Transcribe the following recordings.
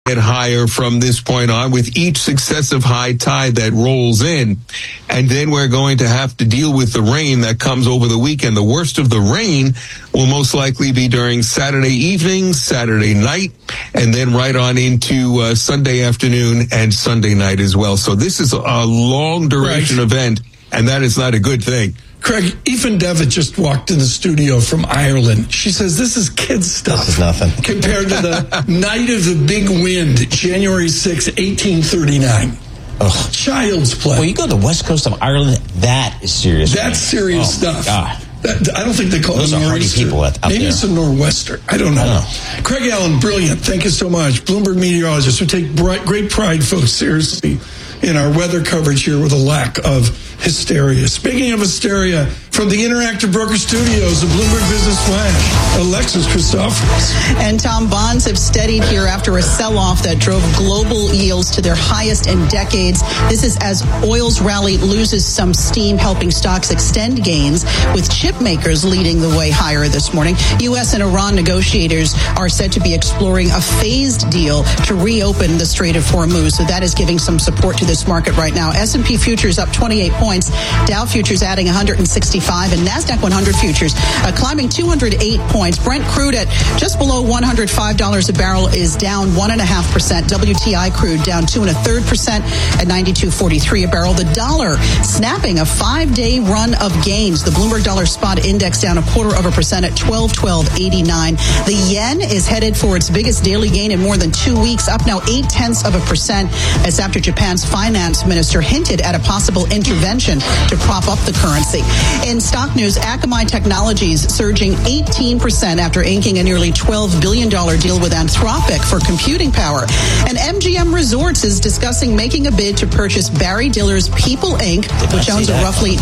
higher from this point on with each successive high tide that rolls in. And then we're going to have to deal with the rain that comes over the weekend. The worst of the rain will most likely be during Saturday evening, Saturday night, and then right on into Sunday afternoon and Sunday night as well. So this is a long duration event, and that is not a good thing. Craig, Ethan Devitt just walked in the studio from Ireland. She says this is kid stuff. This is nothing. Compared to the night of the big wind, January 6, 1839. Ugh. Child's play. Well, you go to the west coast of Ireland, that is serious. That's serious stuff. God. I don't think they call those it are hardy people out Maybe there. it's a nor'wester. I don't know. Craig Allen, brilliant. Thank you so much. Bloomberg meteorologist. We take great pride, folks, seriously, in our weather coverage here with a lack of hysteria. Speaking of hysteria, from the Interactive Broker Studios, the Bloomberg Business Flash, Alexis Christoforous. And Tom, bonds have steadied here after a sell-off that drove global yields to their highest in decades. This is as oil's rally loses some steam, helping stocks extend gains, with chip makers leading the way higher this morning. U.S. and Iran negotiators are said to be exploring a phased deal to reopen the Strait of Hormuz. So that is giving some support to this market right now. S&P futures up 28 points. Dow futures adding 165, and NASDAQ 100 futures climbing 208 points. Brent crude at just below $105 a barrel is down 1.5%. WTI crude down 2.33% at 92.43 a barrel. The dollar snapping a 5-day run of gains. The Bloomberg Dollar Spot Index down 0.25% at 12.89. The yen is headed for its biggest daily gain in more than 2 weeks, up now 0.8%, as after Japan's finance minister hinted at a possible intervention to prop up the currency. In stock news, Akamai Technologies surging 18% after inking a nearly $12 billion deal with Anthropic for computing power. And MGM Resorts is discussing making a bid to purchase Barry Diller's People Inc., which owns a roughly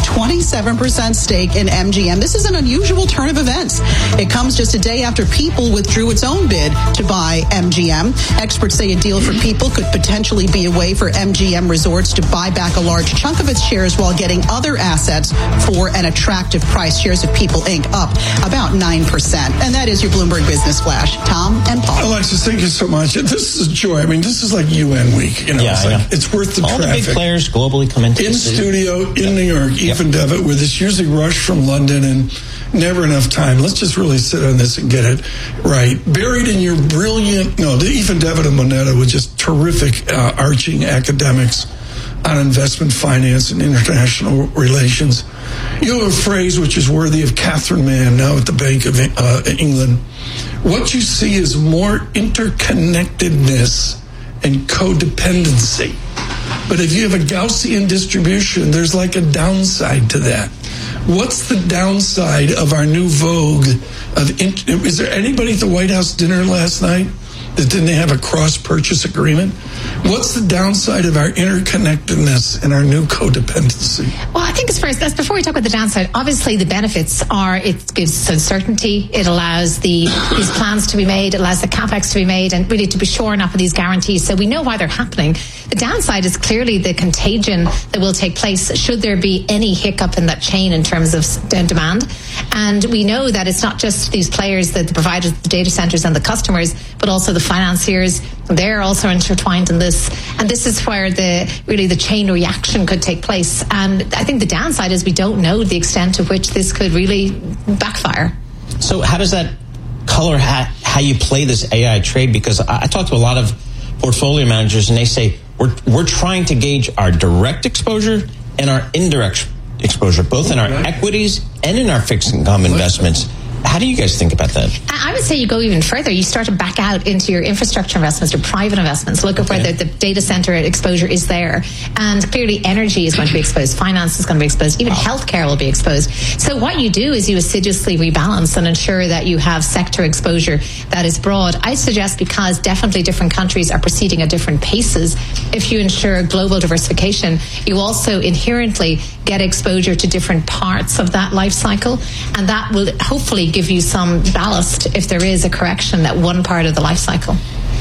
27% stake in MGM. This is an unusual turn of events. It comes just a day after People withdrew its own bid to buy MGM. Experts say a deal for People could potentially be a way for MGM Resorts to buy back a large chunk of its shares while getting other assets for an attractive price. Shares of People Inc. up about 9%. And that is your Bloomberg Business Flash. Tom and Paul. Alexis, thank you so much. This is a joy. I mean, this is like UN week. You know, it's worth the all traffic. All the big players globally come into in the city. studio in New York. Ethan Devitt with us. Usually rush from London and never enough time. Let's just really sit on this and get it right. Buried in your brilliant, the Ethan Devitt and Moneta with just terrific arching academics on investment finance and international relations. You have a phrase which is worthy of Catherine Mann, now at the Bank of England. What you see is more interconnectedness and codependency. But if you have a Gaussian distribution, there's like a downside to that. What's the downside of our new vogue of? Is there anybody at the White House dinner last night that didn't have a cross-purchase agreement? What's the downside of our interconnectedness and our new codependency? Well, I think that's before we talk about the downside, obviously the benefits are it gives certainty, it allows these plans to be made, it allows the capex to be made, and really to be shoring up of these guarantees so we know why they're happening. The downside is clearly the contagion that will take place should there be any hiccup in that chain in terms of demand. And we know that it's not just these players, the providers, the data centers and the customers, but also the financiers. They're also intertwined in this. And this is where the chain reaction could take place. And I think the downside is we don't know the extent to which this could really backfire. So how does that color how you play this AI trade? Because I talk to a lot of portfolio managers and they say, we're trying to gauge our direct exposure and our indirect exposure, both in our equities and in our fixed income investments. How do you guys think about that? I would say you go even further. You start to back out into your infrastructure investments, your private investments. Look at where the data center exposure is there. And clearly energy is going to be exposed. Finance is going to be exposed. Even healthcare will be exposed. So what you do is you assiduously rebalance and ensure that you have sector exposure that is broad. I suggest, because definitely different countries are proceeding at different paces, if you ensure global diversification, you also inherently get exposure to different parts of that life cycle. And that will hopefully give you some ballast if there is a correction at one part of the life cycle.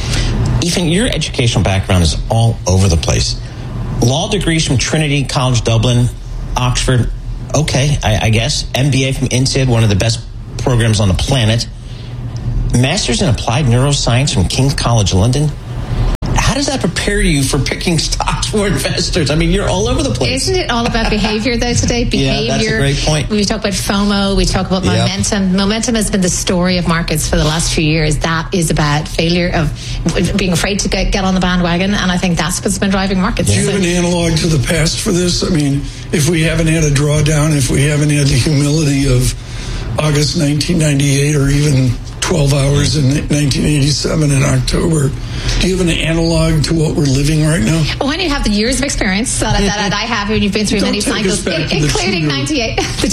Ethan, your educational background is all over the place. Law degrees from Trinity College Dublin, Oxford, okay, I guess. MBA from INSEAD, one of the best programs on the planet. Masters in Applied Neuroscience from King's College London. does that prepare you for picking stocks for investors? I mean, you're all over the place. Isn't it all about behavior, though, today? Behavior. Yeah, that's a great point. We talk about FOMO. We talk about momentum. Momentum has been the story of markets for the last few years. That is about failure of being afraid to get on the bandwagon, and I think that's what's been driving markets. Do you have an analog to the past for this? I mean, if we haven't had a drawdown, if we haven't had the humility of August 1998 or even 12 hours in 1987 in October, do you have an analog to what we're living right now? Well, when you have the years of experience that I have, and you've been through many cycles, including 98,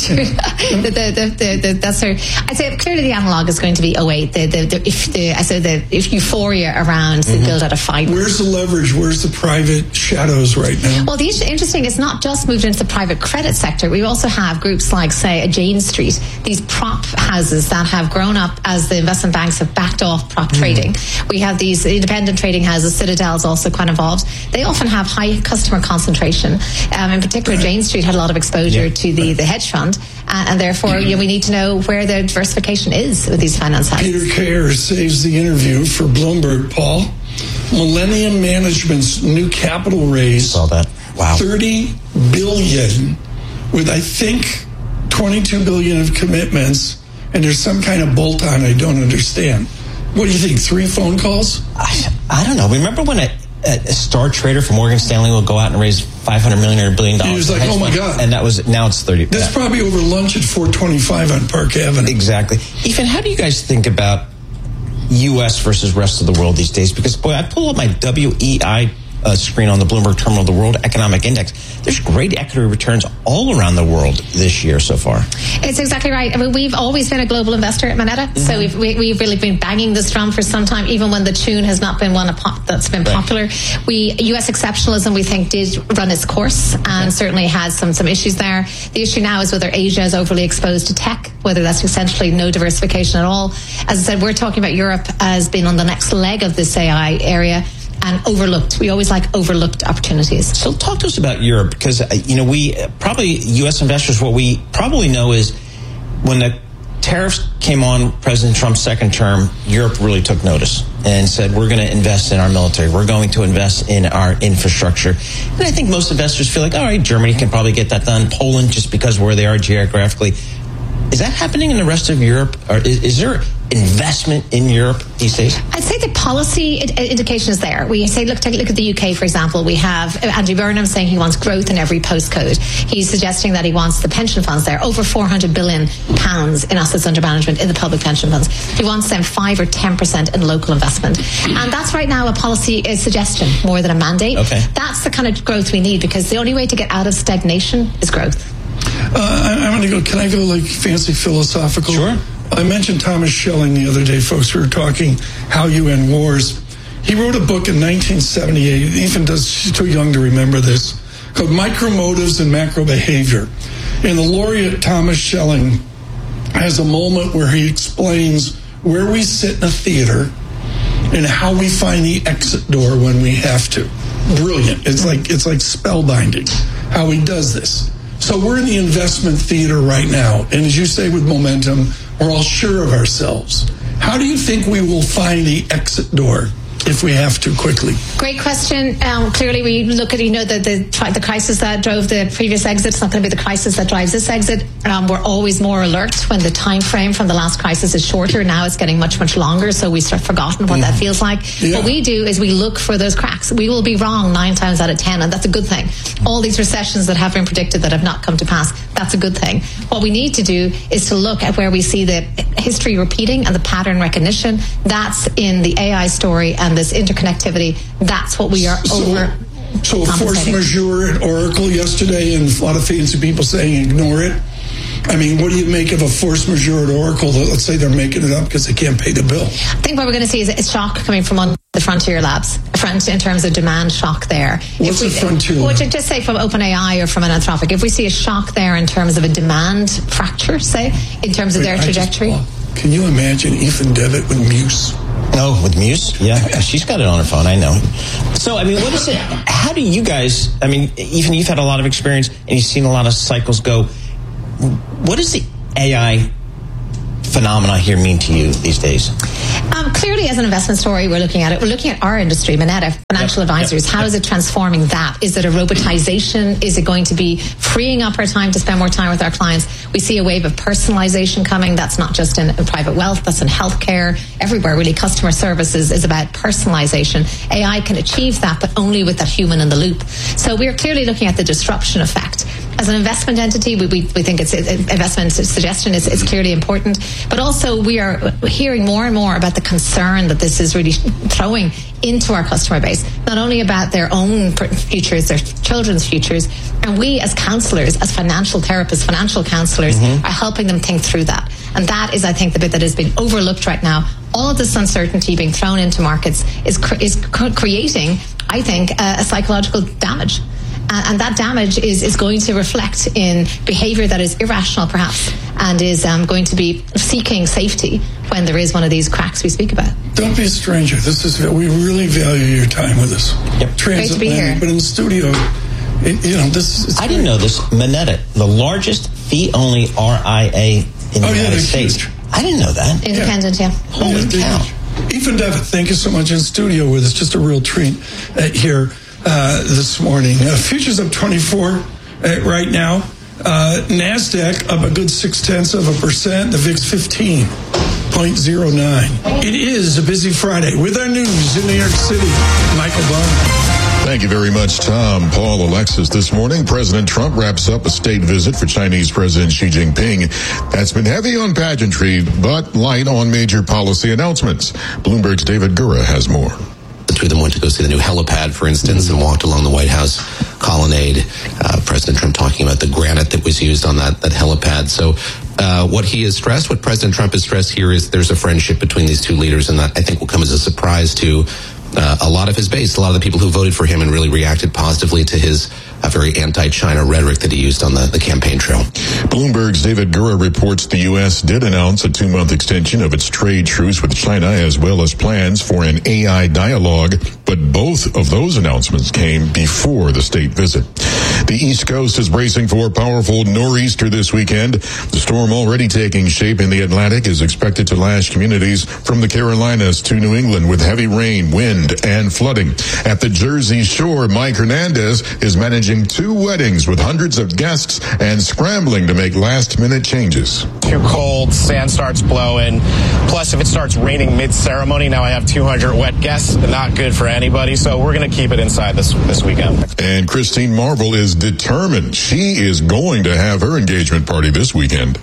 that's our, I'd say clearly the analog is going to be 08. If euphoria around the build out of fiber. Where's the leverage? Where's the private shadows right now? Well, interesting, it's not just moved into the private credit sector. We also have groups like, say, a Jane Street, these prop houses that have grown up as the investment banks have backed off prop trading. We have these independent trading houses. Citadel is also quite involved. They often have high customer concentration. In particular, Jane Street had a lot of exposure to the hedge fund, and therefore we need to know where the diversification is with these finance houses. Peter Kerr saves the interview for Bloomberg, Paul. Millennium Management's new capital raise, saw that. Wow. $30 billion with, I think, $22 billion of commitments, and there's some kind of bolt-on I don't understand. What do you think, 3 phone calls? I don't know. Remember when a star trader from Morgan Stanley will go out and raise $500 million or $1 billion? He was like, oh my God. And now it's 30. That's probably over lunch at 425 on Park Avenue. Exactly. Ethan, how do you guys think about U.S. versus rest of the world these days? Because, boy, I pull up my WEI screen on the Bloomberg Terminal, the World Economic Index. There's great equity returns all around the world this year so far. It's exactly right. I mean, we've always been a global investor at Moneta, so we've really been banging this drum for some time, even when the tune has not been one that's been popular. U.S. exceptionalism, we think, did run its course and certainly has some issues there. The issue now is whether Asia is overly exposed to tech, whether that's essentially no diversification at all. As I said, we're talking about Europe as being on the next leg of this AI area. And overlooked. We always like overlooked opportunities. So talk to us about Europe, because, we probably, U.S. investors, what we probably know is when the tariffs came on President Trump's second term, Europe really took notice and said, we're going to invest in our military. We're going to invest in our infrastructure. And I think most investors feel like, all right, Germany can probably get that done. Poland, just because where they are geographically. Is that happening in the rest of Europe? Or is there investment in Europe these days? I'd say the policy indication is there. We say, take a look at the UK, for example. We have Andy Burnham saying he wants growth in every postcode. He's suggesting that he wants the pension funds there, over £400 billion in assets under management in the public pension funds. He wants them 5 or 10% in local investment. And that's right now a policy suggestion more than a mandate. Okay. That's the kind of growth we need, because the only way to get out of stagnation is growth. I'm going to go, can I go like fancy philosophical? Sure. I mentioned Thomas Schelling the other day, folks. We were talking How You End Wars. He wrote a book in 1978. Ethan she's too young to remember this, called Micromotives and Macro Behavior. And the laureate Thomas Schelling has a moment where he explains where we sit in a theater and how we find the exit door when we have to. Brilliant. It's like spellbinding how he does this. So we're in the investment theater right now. And as you say, with momentum, we're all sure of ourselves. How do you think we will find the exit door if we have to quickly? Great question. Clearly, we look at, the crisis that drove the previous exit. It's not going to be the crisis that drives this exit. We're always more alert when the time frame from the last crisis is shorter. Now it's getting much, much longer, so we start forgotten what that feels like. Yeah. What we do is we look for those cracks. We will be wrong 9 times out of 10, and that's a good thing. All these recessions that have been predicted that have not come to pass, that's a good thing. What we need to do is to look at where we see the history repeating and the pattern recognition. That's in the AI story and this interconnectivity. That's what we are over. So force majeure at Oracle yesterday, and a lot of fancy people saying ignore it. I mean, what do you make of a force majeure at Oracle that, let's say, they're making it up because they can't pay the bill? I think what we're going to see is a shock coming from the Frontier Labs, in terms of demand shock there. What's the Frontier Lab? Well, just say from OpenAI or from an Anthropic, if we see a shock there in terms of a demand fracture, say, in terms of their trajectory. Can you imagine Ethan Devitt with Muse? No, with Muse? Yeah, she's got it on her phone, I know. So, I mean, what is it? How do you guys, Ethan, you've had a lot of experience and you've seen a lot of cycles go. What does the AI phenomena here mean to you these days? Clearly, as an investment story, we're looking at it. We're looking at our industry, Moneta, financial advisors. How is it transforming that? Is it a robotization? Is it going to be freeing up our time to spend more time with our clients? We see a wave of personalization coming. That's not just in private wealth. That's in healthcare. Everywhere, really. Customer services is about personalization. AI can achieve that, but only with that human in the loop. So we're clearly looking at the disruption effect. As an investment entity, we think it's investment suggestion is clearly important, but also we are hearing more and more about the concern that this is really throwing into our customer base, not only about their own futures, their children's futures, and we as counselors, as financial therapists, financial counselors, are helping them think through that. And that is, I think, the bit that has been overlooked right now. All of this uncertainty being thrown into markets is creating, I think, a psychological damage. And that damage is going to reflect in behavior that is irrational, perhaps, and is going to be seeking safety when there is one of these cracks we speak about. Don't be a stranger. We really value your time with us. Yep. Great to be here. But in the studio, I didn't know this. Moneta, the largest fee-only RIA in the United States. Huge. I didn't know that. Independent, yeah. Holy cow. Ethan Devitt, thank you so much in studio with us. Just a real treat here this morning. Futures up 24 right now. NASDAQ up a good 0.6%. The VIX 15.09. It is a busy Friday with our news in New York City. Michael Barr. Thank you very much, Tom. Paul, Alexis. This morning, President Trump wraps up a state visit for Chinese President Xi Jinping. That's been heavy on pageantry, but light on major policy announcements. Bloomberg's David Gura has more. The two of them went to go see the new helipad, for instance, and walked along the White House colonnade. President Trump talking about the granite that was used on that helipad. So what he has stressed, what President Trump has stressed here is there's a friendship between these two leaders, and that I think will come as a surprise to a lot of his base, a lot of the people who voted for him and really reacted positively to his very anti-China rhetoric that he used on the campaign trail. Bloomberg's David Gura reports the U.S. did announce a 2-month extension of its trade truce with China, as well as plans for an AI dialogue, but both of those announcements came before the state visit. The East Coast is bracing for a powerful nor'easter this weekend. The storm already taking shape in the Atlantic is expected to lash communities from the Carolinas to New England with heavy rain, wind, and flooding. At the Jersey Shore, Mike Hernandez is managing 2 weddings with hundreds of guests and scrambling to make last-minute changes. Too cold, sand starts blowing. Plus, if it starts raining mid-ceremony, now I have 200 wet guests. Not good for anybody, so we're going to keep it inside this weekend. And Christine Marvel is determined. She is going to have her engagement party this weekend.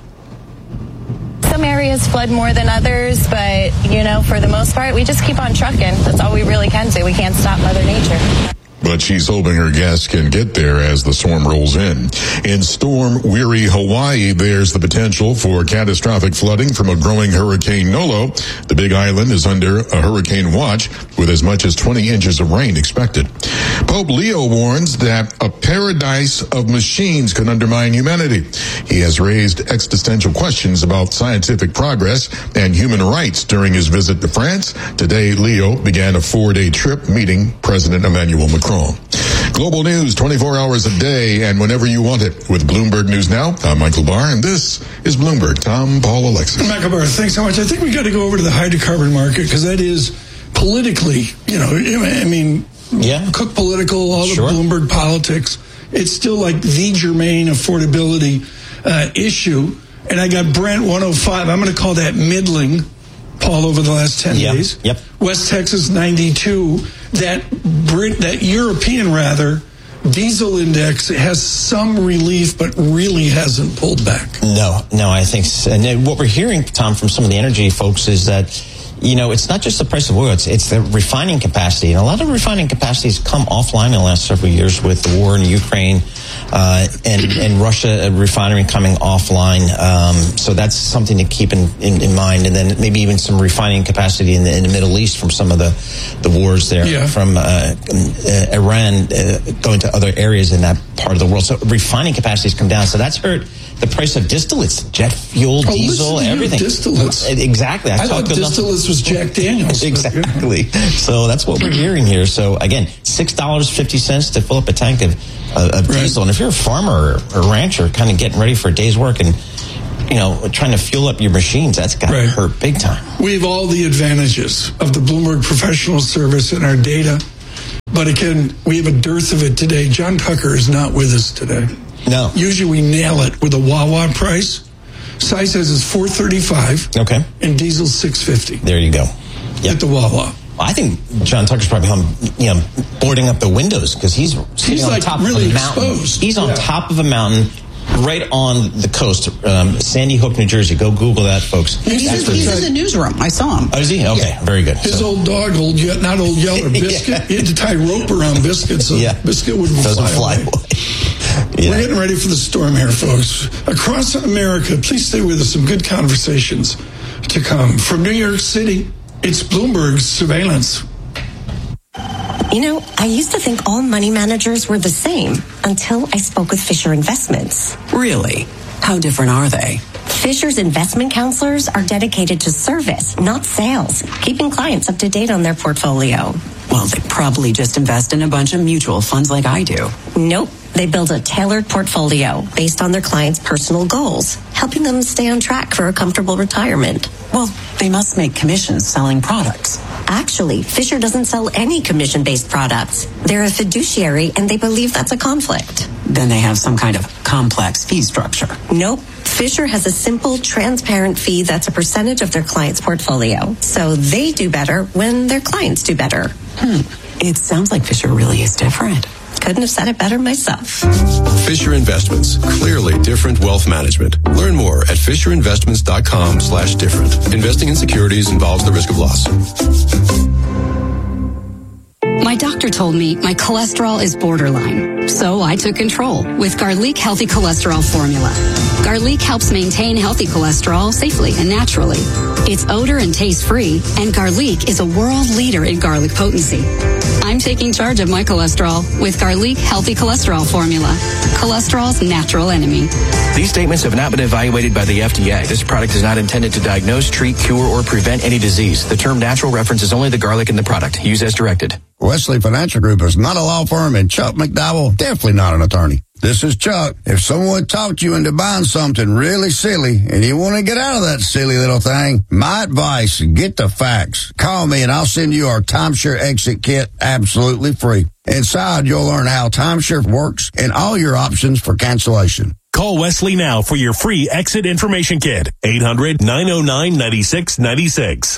Some areas flood more than others, but, for the most part, we just keep on trucking. That's all we really can do. We can't stop Mother Nature. But she's hoping her guests can get there as the storm rolls in. In storm-weary Hawaii, there's the potential for catastrophic flooding from a growing Hurricane Nolo. The Big Island is under a hurricane watch with as much as 20 inches of rain expected. Pope Leo warns that a paradise of machines could undermine humanity. He has raised existential questions about scientific progress and human rights during his visit to France. Today, Leo began a 4-day trip meeting President Emmanuel Macron. Global news 24 hours a day and whenever you want it with Bloomberg News Now. I'm Michael Barr, and this is Bloomberg. Tom, Paul, Alexis. Michael Barr, thanks so much. I think we got to go over to the hydrocarbon market because that is politically, cook political, all the Bloomberg politics. It's still like the germane affordability issue. And I got Brent 105. I'm going to call that middling, Paul, over the last 10 days. Yep. West Texas 92. That European diesel index has some relief, but really hasn't pulled back. No, I think, and what we're hearing, Tom, from some of the energy folks is that, it's not just the price of oil, it's the refining capacity. And a lot of refining capacity has come offline in the last several years with the war in Ukraine and Russia refinery coming offline. So that's something to keep in mind. And then maybe even some refining capacity in the Middle East from some of the wars there, from Iran going to other areas in that part of the world. So refining capacity has come down. So that's hurt the price of distillates, jet fuel, diesel, everything. Distillates. Exactly. I thought distillates was Jack Daniels. Exactly. So that's what we're hearing here. So again, $6.50 to fill up a tank of diesel. And if you're a farmer or a rancher kind of getting ready for a day's work and trying to fuel up your machines, that's got to hurt big time. We have all the advantages of the Bloomberg Professional Service and our data. But again, we have a dearth of it today. John Tucker is not with us today. No. Usually we nail it with a Wawa price. Cy says it's $4.35. Okay. And diesel's $6.50. There you go. Yep. At the Wawa. I think John Tucker's probably boarding up the windows because he's sitting on top really of a mountain. Exposed. He's on top of a mountain right on the coast, Sandy Hook, New Jersey. Go Google that, folks. He's in the newsroom. I saw him. Oh, is he? Okay, very good. His old dog, not Old Yeller, Biscuit. He had to tie rope around Biscuit so Biscuit wouldn't fly away. We're getting ready for the storm here, folks. Across America, please stay with us. Some good conversations to come. From New York City, it's Bloomberg's surveillance. I used to think all money managers were the same until I spoke with Fisher Investments. Really? How different are they? Fisher's investment counselors are dedicated to service, not sales, keeping clients up to date on their portfolio. Well, they probably just invest in a bunch of mutual funds like I do. Nope. They build a tailored portfolio based on their clients' personal goals, helping them stay on track for a comfortable retirement. Well, they must make commissions selling products. Actually, Fisher doesn't sell any commission-based products. They're a fiduciary, and they believe that's a conflict. Then they have some kind of complex fee structure. Nope. Fisher has a simple, transparent fee that's a percentage of their client's portfolio. So they do better when their clients do better. It sounds like Fisher really is different. Couldn't have said it better myself. Fisher Investments. Clearly different wealth management. Learn more at FisherInvestments.com/different. Investing in securities involves the risk of loss. My doctor told me my cholesterol is borderline, so I took control with Garlic Healthy Cholesterol Formula. Garlic helps maintain healthy cholesterol safely and naturally. It's odor and taste-free, and Garlic is a world leader in garlic potency. I'm taking charge of my cholesterol with Garlic Healthy Cholesterol Formula, cholesterol's natural enemy. These statements have not been evaluated by the FDA. This product is not intended to diagnose, treat, cure, or prevent any disease. The term natural references only the garlic in the product. Use as directed. Wesley Financial Group is not a law firm, and Chuck McDowell, definitely not an attorney. This is Chuck. If someone talked you into buying something really silly and you want to get out of that silly little thing, my advice, get the facts. Call me and I'll send you our timeshare exit kit absolutely free. Inside, you'll learn how timeshare works and all your options for cancellation. Call Wesley now for your free exit information kit. 800-909-9696.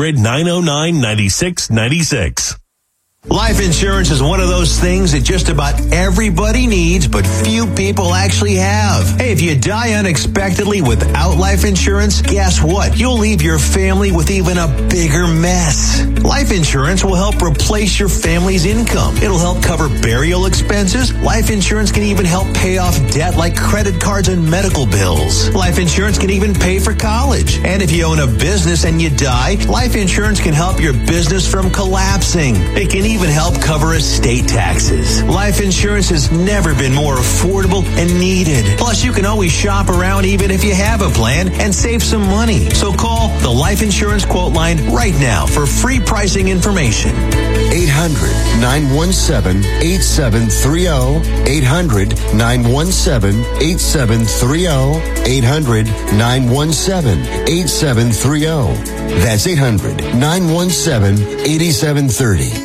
800-909-9696. Life insurance is one of those things that just about everybody needs, but few people actually have. Hey, if you die unexpectedly without life insurance, guess what? You'll leave your family with even a bigger mess. Life insurance will help replace your family's income. It'll help cover burial expenses. Life insurance can even help pay off debt like credit cards and medical bills. Life insurance can even pay for college. And if you own a business and you die, life insurance can help your business from collapsing. It can even help cover estate taxes. Life insurance has never been more affordable and needed. Plus, you can always shop around even if you have a plan and save some money. So call the Life Insurance Quote Line right now for free pricing information. 800-917-8730. 800-917-8730. 800-917-8730. That's 800-917-8730.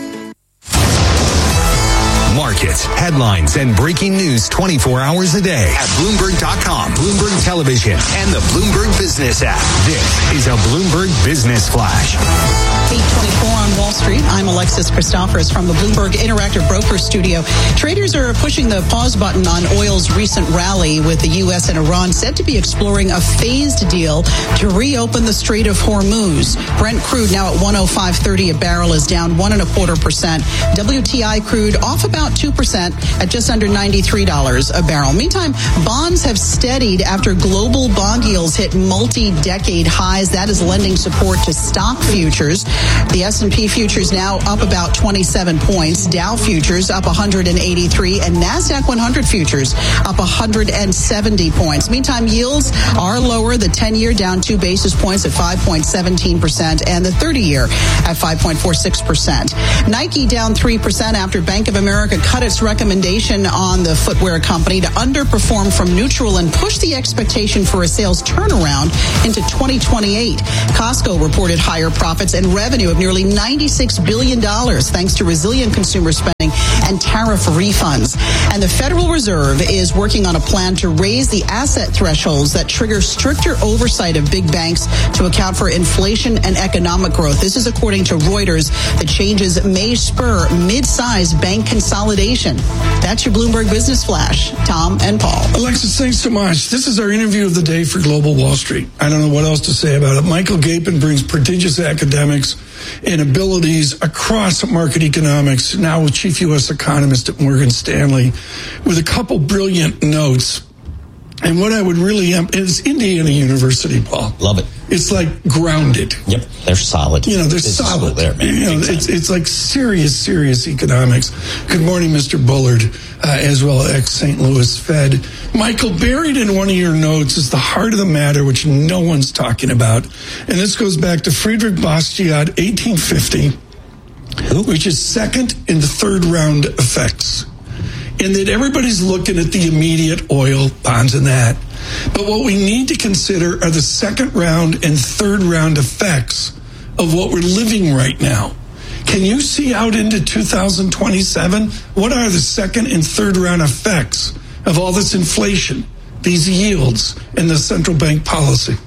Markets, headlines, and breaking news 24 hours a day at Bloomberg.com, Bloomberg Television, and the Bloomberg Business app. This is a Bloomberg Business Flash. 8:24 on Wall Street. I'm Alexis Christophorus from the Bloomberg Interactive Broker Studio. Traders are pushing the pause button on oil's recent rally, with the U.S. and Iran said to be exploring a phased deal to reopen the Strait of Hormuz. Brent crude now at $105.30 a barrel is down 1.25%. WTI crude off about 2% at just under $93 a barrel. Meantime, bonds have steadied after global bond yields hit multi-decade highs. That is lending support to stock futures. The S&P futures now up about 27 points. Dow futures up 183, and NASDAQ 100 futures up 170 points. Meantime, yields are lower. The 10-year down 2 basis points at 5.17%, and the 30-year at 5.46%. Nike down 3% after Bank of America cut its recommendation on the footwear company to underperform from neutral and push the expectation for a sales turnaround into 2028. Costco reported higher profits and revenue of nearly $96 billion thanks to resilient consumer spending and tariff refunds. And the Federal Reserve is working on a plan to raise the asset thresholds that trigger stricter oversight of big banks to account for inflation and economic growth. This is according to Reuters. The changes may spur mid-sized bank consolidation. That's your Bloomberg Business Flash. Tom and Paul. Alexis, thanks so much. This is our interview of the day for Global Wall Street. I don't know what else to say about it. Michael Gapin brings prodigious academics and abilities across market economics, now with chief U.S. economist at Morgan Stanley, with a couple brilliant notes. And what I would really is Indiana University, Paul. Love it. It's like grounded. Yep, they're solid. You know, they're solid. There, man. You know, it's like serious economics. Good morning, Mr. Bullard, as well as ex-St. Louis Fed. Michael, buried in one of your notes is the heart of the matter, which no one's talking about. And this goes back to Friedrich Bastiat, 1850, which is second and third round effects. And that everybody's looking at the immediate oil, bonds and that. But what we need to consider are the second round and third round effects of what we're living right now. Can you see out into 2027? What are the second and third round effects of all this inflation, these yields, and the central bank policy?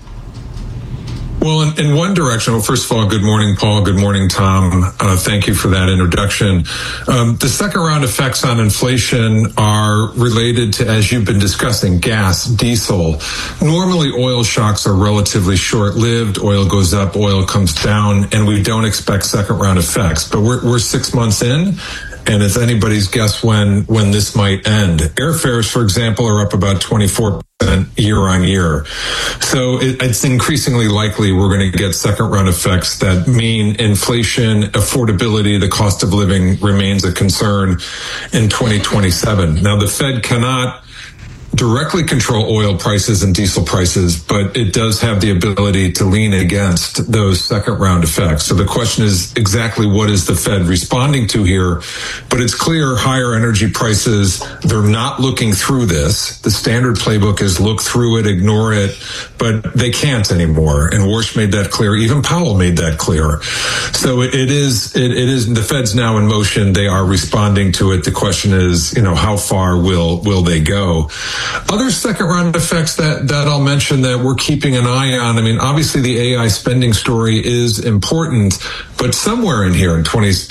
Well, in one direction, well, first of all, good morning, Paul. Good morning, Tom. Thank you for that introduction. The second round effects on inflation are related to, as you've been discussing, gas, diesel. Normally, oil shocks are relatively short-lived. Oil goes up, oil comes down, and we don't expect second round effects. But we're 6 months in. And it's anybody's guess when this might end. Airfares, for example, are up about 24% year on year. So it's increasingly likely we're going to get second round effects that mean inflation, affordability, the cost of living remains a concern in 2027. Now, the Fed cannot directly control oil prices and diesel prices, but it does have the ability to lean against those second round effects. So the question is exactly what is the Fed responding to here? But it's clear higher energy prices, they're not looking through this. The standard playbook is look through it, ignore it, but they can't anymore. And Warsh made that clear. Even Powell made that clear. So it is the Fed's now in motion. They are responding to it. The question is, how far will they go? Other second round effects that I'll mention that we're keeping an eye on. I mean, obviously the AI spending story is important, but somewhere in here in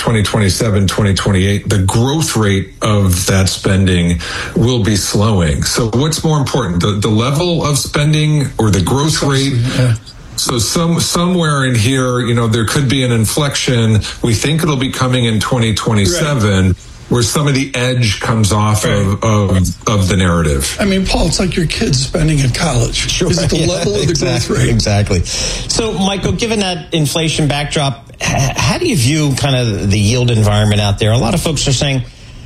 2027, 2028, the growth rate of that spending will be slowing. So what's more important, the level of spending or the growth rate? Yeah. So somewhere in here, there could be an inflection. We think it'll be coming in 2027. Right. Where some of the edge comes off of the narrative. I mean, Paul, it's like your kids spending at college. Sure. Is it the level of the growth rate? Exactly. So, Michael, given that inflation backdrop, how do you view kind of the yield environment out there? A lot of folks are saying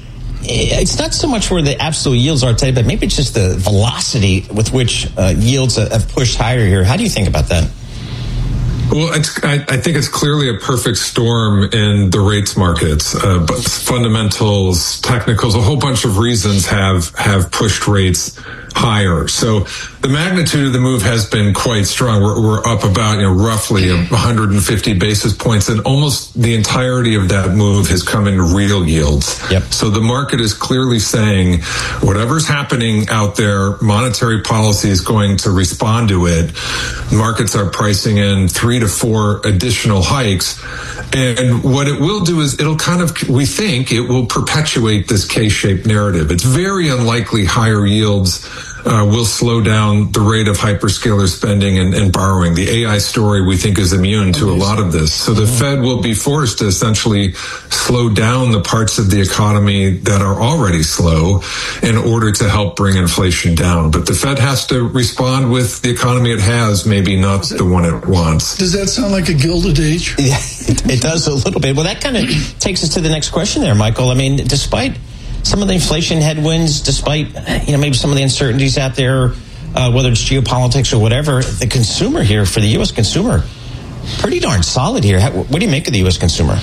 it's not so much where the absolute yields are today, but maybe it's just the velocity with which yields have pushed higher here. How do you think about that? Well, I think it's clearly a perfect storm in the rates markets. But fundamentals, technicals, a whole bunch of reasons have pushed rates higher. So the magnitude of the move has been quite strong. We're up about roughly 150 basis points, and almost the entirety of that move has come in real yields. Yep. So the market is clearly saying whatever's happening out there, monetary policy is going to respond to it. Markets are pricing in 3 to 4 additional hikes. And what it will do is we think it will perpetuate this K-shaped narrative. It's very unlikely higher yields will slow down the rate of hyperscaler spending and borrowing. The AI story, we think, is immune to a lot of this. So the Fed will be forced to essentially slow down the parts of the economy that are already slow in order to help bring inflation down. But the Fed has to respond with the economy it has, maybe not the one it wants. Does that sound like a Gilded Age? Yeah, it does a little bit. Well, that kind of takes us to the next question there, Michael. I mean, despite some of the inflation headwinds, despite maybe some of the uncertainties out there, whether it's geopolitics or whatever, the consumer here, for the U.S. consumer, pretty darn solid here. What do you make of the U.S. consumer?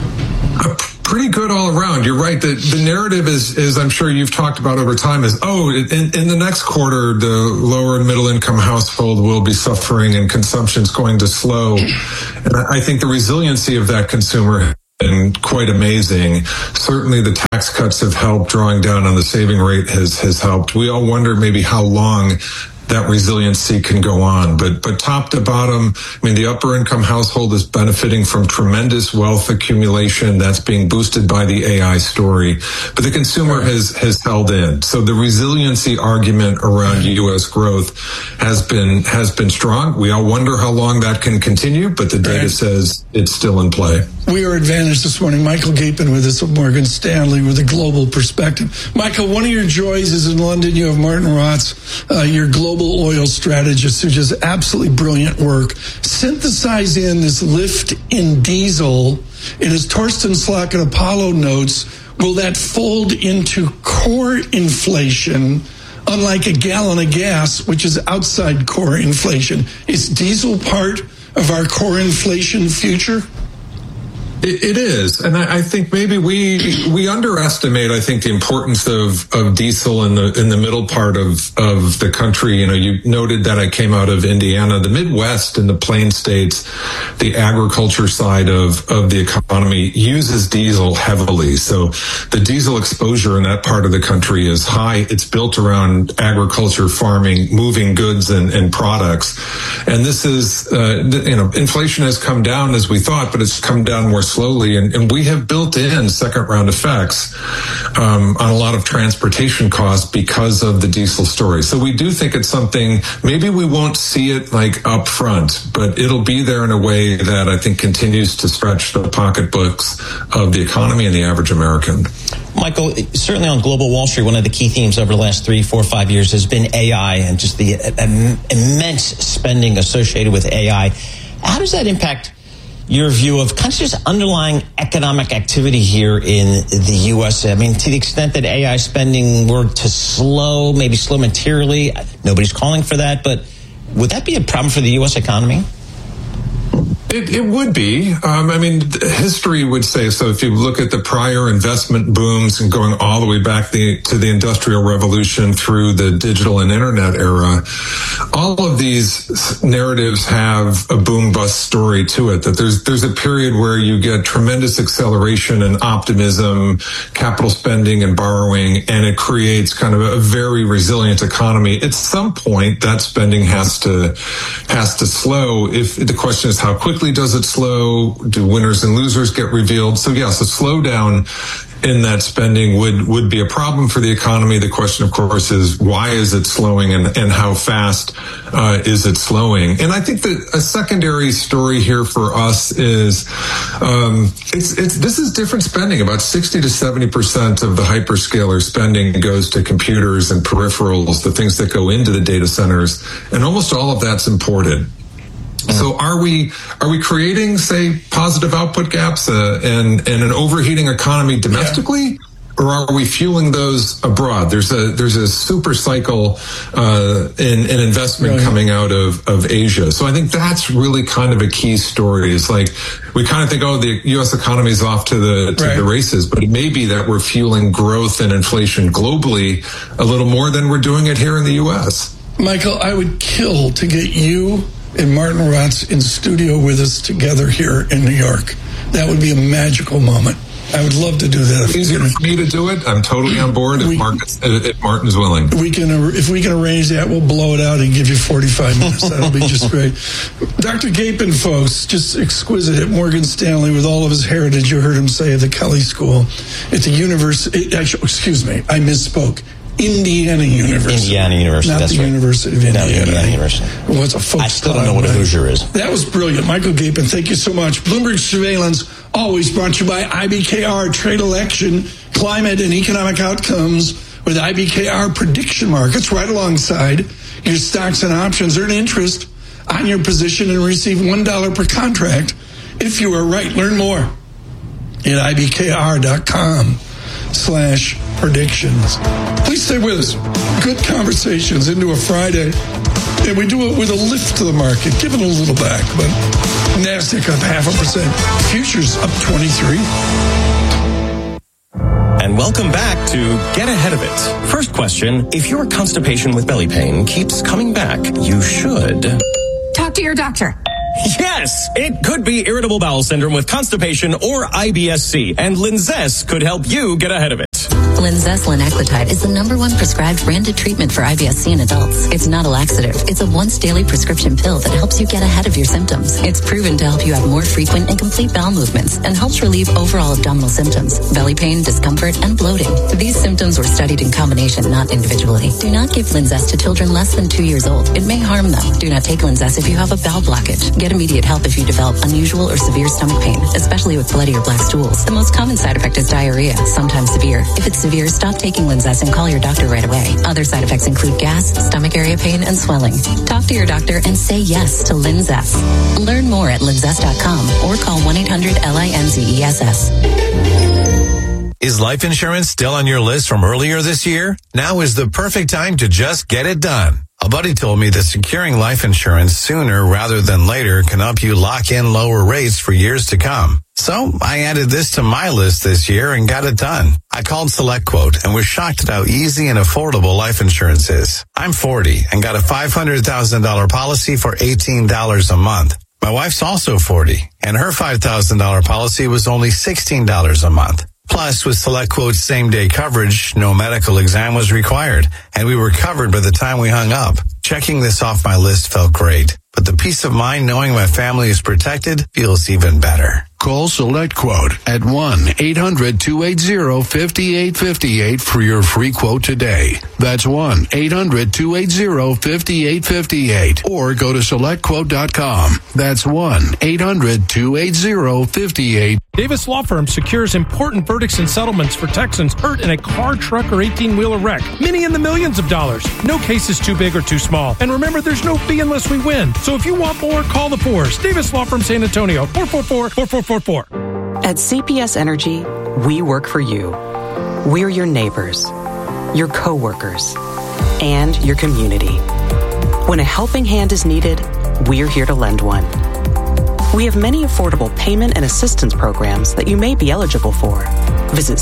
Pretty good all around. You're right. The narrative is I'm sure you've talked about over time is, in the next quarter, the lower and middle income household will be suffering and consumption's going to slow. And I think the resiliency of that consumer and quite amazing. Certainly the tax cuts have helped. Drawing down on the saving rate has helped. We all wonder maybe how long that resiliency can go on. But top to bottom, I mean, the upper income household is benefiting from tremendous wealth accumulation that's being boosted by the AI story. But the consumer has held in. So the resiliency argument around U.S. growth has been strong. We all wonder how long that can continue, but the data says it's still in play. We are advantaged this morning. Michael Gapin with us at Morgan Stanley with a global perspective. Michael, one of your joys is in London. You have Martin Rotz, your global oil strategist, who does absolutely brilliant work. Synthesize in this lift in diesel. And as Torsten Slok at Apollo notes, will that fold into core inflation, unlike a gallon of gas, which is outside core inflation? Is diesel part of our core inflation future? It is, and I think maybe we underestimate. I think the importance of diesel in the middle part of the country. You noted that I came out of Indiana, the Midwest, and the Plain States. The agriculture side of the economy uses diesel heavily, so the diesel exposure in that part of the country is high. It's built around agriculture, farming, moving goods and products, and this is inflation has come down as we thought, but it's come down more slowly, and we have built in second round effects on a lot of transportation costs because of the diesel story. So we do think it's something, maybe we won't see it like up front, but it'll be there in a way that I think continues to stretch the pocketbooks of the economy and the average American. Michael, certainly on Global Wall Street, one of the key themes over the last 3, 4, 5 years has been AI and just the immense spending associated with AI. How does that impact your view of kind of just underlying economic activity here in the U.S.? I mean, to the extent that AI spending were to slow, maybe slow materially, nobody's calling for that, but would that be a problem for the U.S. economy? It would be. I mean, history would say so. If you look at the prior investment booms and going all the way back to the Industrial Revolution through the digital and internet era, all of these narratives have a boom-bust story to it, that there's a period where you get tremendous acceleration and optimism, capital spending and borrowing, and it creates kind of a very resilient economy. At some point, that spending has to slow. If the question is how quickly does it slow? Do winners and losers get revealed? So yes, a slowdown in that spending would be a problem for the economy. The question, of course, is why is it slowing and how fast is it slowing? And I think that a secondary story here for us is this is different spending. About 60 to 70% of the hyperscaler spending goes to computers and peripherals, the things that go into the data centers, and almost all of that's imported. So are we creating, say, positive output gaps and an overheating economy domestically, or are we fueling those abroad? There's a super cycle in investment coming out of Asia. So I think that's really kind of a key story. It's like we kind of think, the U.S. economy is off to the races, but it may be that we're fueling growth and inflation globally a little more than we're doing it here in the U.S. Michael, I would kill to get you and Martin Rotz in studio with us together here in New York. That would be a magical moment. I would love to do that. Easier for me to do it. I'm totally on board if Martin's willing. If we can arrange that, we'll blow it out and give you 45 minutes. That'll be just great. Dr. Gapin, folks, just exquisite at Morgan Stanley with all of his heritage. You heard him say at the Kelley School, at the university. Excuse me, I misspoke. Indiana University. Indiana University, not that's the right. University of Indiana. No, Indiana University. It was a folk I still don't know what a Hoosier is. That was brilliant. Michael Gapin, thank you so much. Bloomberg Surveillance, always brought to you by IBKR, Trade Election, Climate and Economic Outcomes, with IBKR prediction markets right alongside your stocks and options. Earn interest on your position and receive $1 per contract if you are right. Learn more at ibkr.com/predictions. Please stay with us. Good conversations into a Friday. And we do it with a lift to the market, giving a little back. But NASDAQ up 0.5%. Futures up 23. And welcome back to Get Ahead of It. First question, if your constipation with belly pain keeps coming back, you should talk to your doctor. Yes, it could be irritable bowel syndrome with constipation or IBS-C, and Linzess could help you get ahead of it. Linzess linaclotide is the #1 prescribed branded treatment for IBS-C in adults. It's not a laxative. It's a once-daily prescription pill that helps you get ahead of your symptoms. It's proven to help you have more frequent and complete bowel movements and helps relieve overall abdominal symptoms, belly pain, discomfort, and bloating. These symptoms were studied in combination, not individually. Do not give Linzess to children less than 2 years old. It may harm them. Do not take Linzess if you have a bowel blockage. Get immediate help if you develop unusual or severe stomach pain, especially with bloody or black stools. The most common side effect is diarrhea, sometimes severe. If it's severe, stop taking Linzess and call your doctor right away. Other side effects include gas, stomach area pain, and swelling. Talk to your doctor and say yes to Linzess. Learn more at linzess.com or call 1-800-LINZESS. Is life insurance still on your list from earlier this year? Now is the perfect time to just get it done. A buddy told me that securing life insurance sooner rather than later can help you lock in lower rates for years to come. So I added this to my list this year and got it done. I called SelectQuote and was shocked at how easy and affordable life insurance is. I'm 40 and got a $500,000 policy for $18 a month. My wife's also 40 and her $5,000 policy was only $16 a month. Plus, with SelectQuote's same-day coverage, no medical exam was required, and we were covered by the time we hung up. Checking this off my list felt great, but the peace of mind knowing my family is protected feels even better. Call SelectQuote at 1-800-280-5858 for your free quote today. That's 1-800-280-5858. Or go to SelectQuote.com. That's 1-800-280-5858. Davis Law Firm secures important verdicts and settlements for Texans hurt in a car, truck, or 18-wheeler wreck. Many in the millions of dollars. No case is too big or too small. And remember, there's no fee unless we win. So if you want more, call the Fours. Davis Law Firm San Antonio, 444-4444. At CPS Energy, we work for you. We're your neighbors, your coworkers, and your community. When a helping hand is needed, we're here to lend one. We have many affordable payment and assistance programs that you may be eligible for. Visit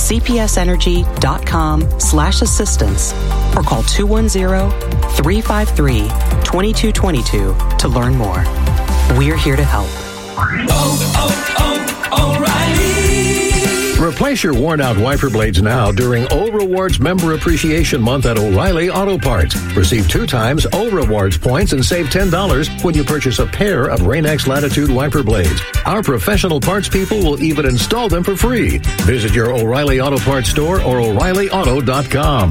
cpsenergy.com/assistance or call 210-353-2222 to learn more. We're here to help. O'Reilly. Replace your worn-out wiper blades now during O Rewards Member Appreciation Month at O'Reilly Auto Parts. Receive 2 times O Rewards points and save $10 when you purchase a pair of Rain-X Latitude wiper blades. Our professional parts people will even install them for free. Visit your O'Reilly Auto Parts store or O'ReillyAuto.com.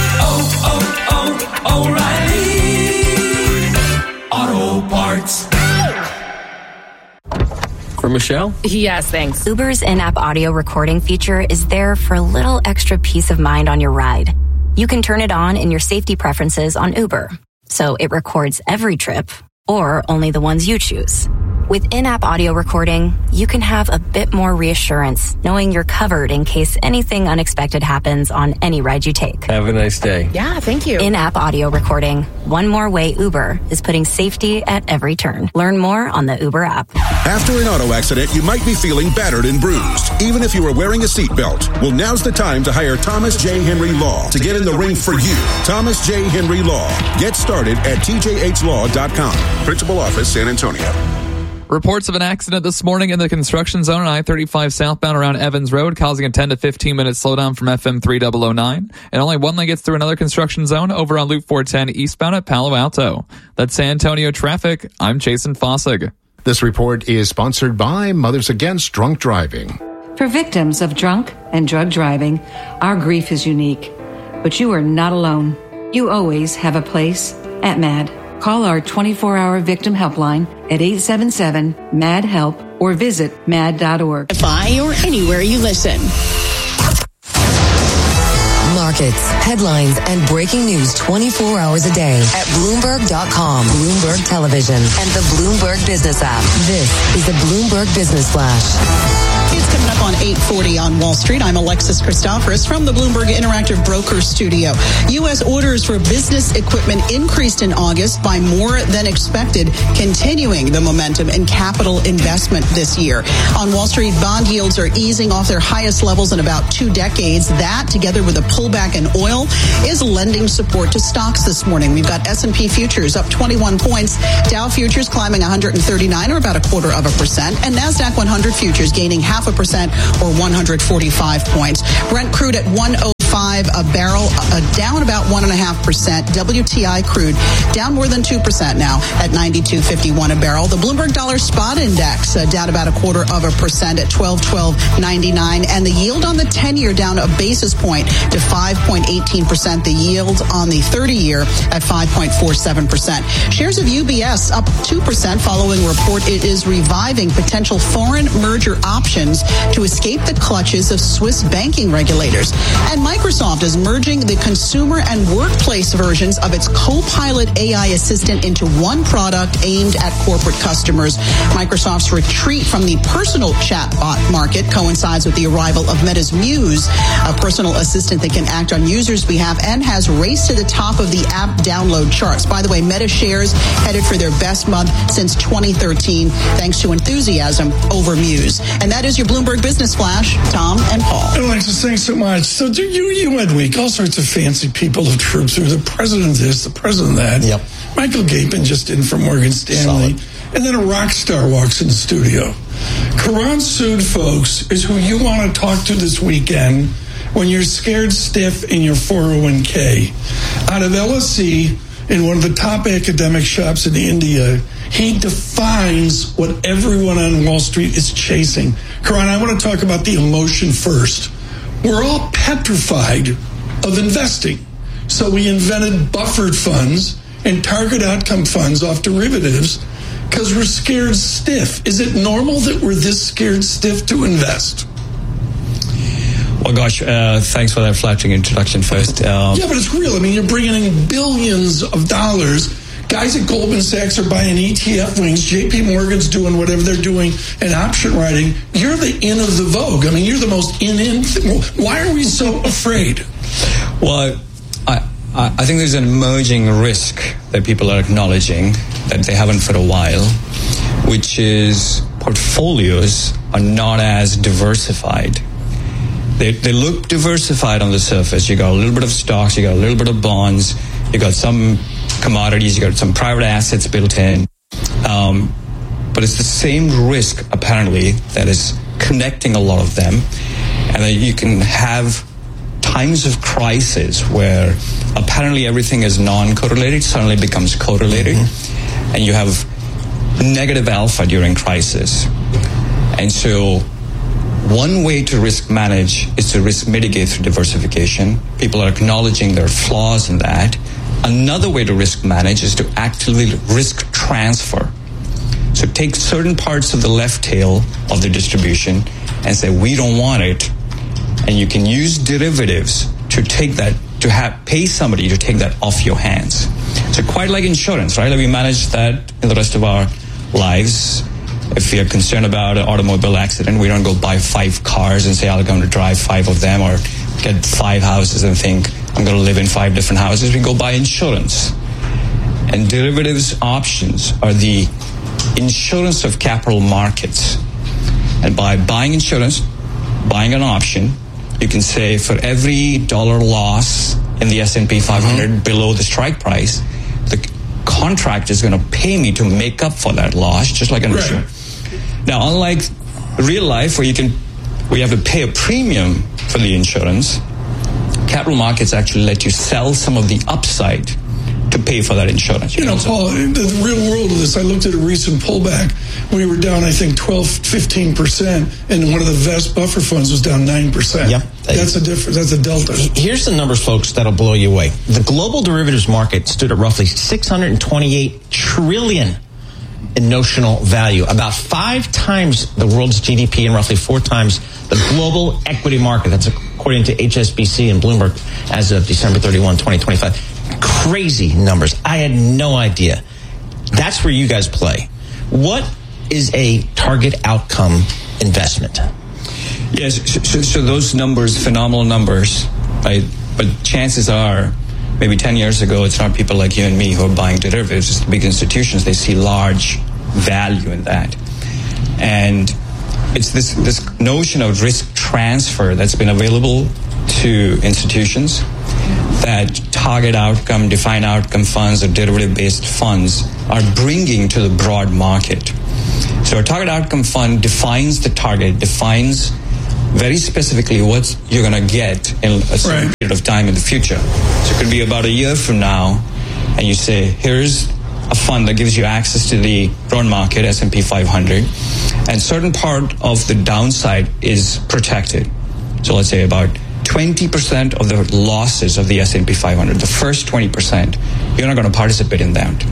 O'Reilly Auto Parts. For Michelle? Yes, thanks. Uber's in-app audio recording feature is there for a little extra peace of mind on your ride. You can turn it on in your safety preferences on Uber, so it records every trip or only the ones you choose. With in-app audio recording, you can have a bit more reassurance knowing you're covered in case anything unexpected happens on any ride you take. Have a nice day. Yeah, thank you. In-app audio recording. One more way Uber is putting safety at every turn. Learn more on the Uber app. After an auto accident, you might be feeling battered and bruised, even if you were wearing a seatbelt. Well, now's the time to hire Thomas J. Henry Law to get in the ring for you. Thomas J. Henry Law. Get started at tjhlaw.com. Principal Office, San Antonio. Reports of an accident this morning in the construction zone on I-35 southbound around Evans Road, causing a 10 to 15 minute slowdown from FM 3009. And only one lane gets through another construction zone over on Loop 410 eastbound at Palo Alto. That's San Antonio traffic. I'm Jason Fossig. This report is sponsored by Mothers Against Drunk Driving. For victims of drunk and drug driving, our grief is unique. but you are not alone. You always have a place at MAD. Call our 24-hour victim helpline at 877-MAD-HELP or visit mad.org. Or anywhere you listen. Markets, headlines, and breaking news 24 hours a day at Bloomberg.com, Bloomberg Television, and the Bloomberg Business app. This is the Bloomberg Business Flash. It's coming up on 8:40 on Wall Street. I'm Alexis Christoforous from the Bloomberg Interactive Brokers Studio. U.S. orders for business equipment increased in August by more than expected, continuing the momentum in capital investment this year. On Wall Street, bond yields are easing off their highest levels in about 2 decades. That, together with a pullback in oil, is lending support to stocks this morning. We've got S&P futures up 21 points, Dow futures climbing 139 or about 0.25%, and NASDAQ 100 futures gaining 0.5% or 145 points. Brent crude at 105 a barrel, down about 1.5%. WTI crude down more than 2% now at 92.51 a barrel. The Bloomberg Dollar Spot Index down about 0.25% at 12.99, and the yield on the 10-year down a basis point to 5.18%. The yield on the 30-year at 5.47%. Shares of UBS up 2% following a report it is reviving potential foreign merger options to escape the clutches of Swiss banking regulators. And Microsoft is merging the consumer and workplace versions of its Copilot AI assistant into one product aimed at corporate customers. Microsoft's retreat from the personal chatbot market coincides with the arrival of Meta's Muse, a personal assistant that can act on users' behalf and has raced to the top of the app download charts. By the way, Meta shares headed for their best month since 2013, thanks to enthusiasm over Muse. And that is your Bloomberg Business Flash. Tom and Paul. Alexis, thanks so much. So you had week, all sorts of fancy people of troops. There was the president of this, the president of that. Yep. Michael Gapin just in from Morgan Stanley. Solid. And then a rock star walks in the studio. Karan Sood, folks, is who you want to talk to this weekend when you're scared stiff in your 401k. Out of LSE, in one of the top academic shops in India, he defines what everyone on Wall Street is chasing. Karan, I want to talk about the emotion first. We're all petrified of investing. So we invented buffered funds and target outcome funds off derivatives because we're scared stiff. Is it normal that we're this scared stiff to invest? Well, gosh, thanks for that flattering introduction first. Yeah, but it's real. I mean, you're bringing in billions of dollars. Guys at Goldman Sachs are buying ETF wings. JP Morgan's doing whatever they're doing in option writing. You're the in of the vogue. I mean, you're the most in. Why are we so afraid? Well, I think there's an emerging risk that people are acknowledging that they haven't for a while, which is portfolios are not as diversified. They look diversified on the surface. You got a little bit of stocks, you got a little bit of bonds, you got some commodities, you got some private assets built in. But it's the same risk, apparently, that is connecting a lot of them. And that you can have times of crisis where apparently everything is non-correlated, suddenly becomes correlated. And you have negative alpha during crisis. And so one way to risk manage is to risk mitigate through diversification. People are acknowledging their flaws in that. Another way to risk manage is to actively risk transfer. So take certain parts of the left tail of the distribution and say, we don't want it. And you can use derivatives to take that, to pay somebody to take that off your hands. So quite like insurance, right? Like we manage that in the rest of our lives. If we are concerned about an automobile accident, we don't go buy 5 cars and say, I'm going to drive 5 of them, or get 5 houses and think, I'm going to live in 5 different houses. We go buy insurance. And derivatives options are the insurance of capital markets. And by buying insurance, buying an option, you can say for every dollar loss in the S&P 500 below the strike price, the contract is going to pay me to make up for that loss, just like an insurance. Now, unlike real life where you have to pay a premium for the insurance, capital markets actually let you sell some of the upside to pay for that insurance. Paul, the real world of this, I looked at a recent pullback. We were down, I think, 12-15%, and one of the Vest buffer funds was down 9%. Yep. That's a difference. That's a delta. Here's the numbers, folks, that'll blow you away. The global derivatives market stood at roughly $628 trillion in notional value, about 5 times the world's GDP and roughly 4 times the global equity market. That's according to HSBC and Bloomberg as of December 31, 2025. Crazy numbers. I had no idea. That's where you guys play. What is a target outcome investment? Yes, so those numbers, phenomenal numbers, right? But chances are, maybe 10 years ago, it's not people like you and me who are buying derivatives. It's the big institutions. They see large value in that. And it's this notion of risk transfer that's been available to institutions, that target outcome, defined outcome funds or derivative-based funds are bringing to the broad market. So a target outcome fund defines the target, defines very specifically what you're going to get in a certain period of time in the future. So it could be about a year from now, and you say, here's a fund that gives you access to the broad market, S&P 500, and certain part of the downside is protected. So let's say about 20% of the losses of the S&P 500, the first 20%, you're not going to participate in that.